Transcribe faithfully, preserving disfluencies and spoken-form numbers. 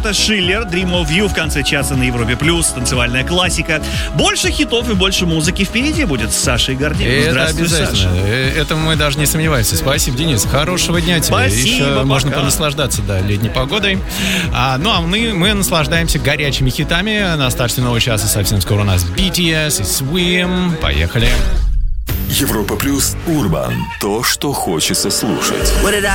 это Шиллер, Dream of You в конце часа на Европе Плюс, танцевальная классика. Больше хитов и больше музыки впереди будет с Сашей Гордеевым. Здравствуй, это обязательно. Саша. Это мы даже не сомневаемся. Спасибо, Денис. Хорошего дня тебе. Спасибо, еще пока. можно понаслаждаться, да, летней погодой. А, ну, а мы, мы наслаждаемся горячими хитами. На старте нового часа совсем скоро у нас би ти эс и Swim. Поехали. Европа Плюс Урбан. То, что хочется слушать.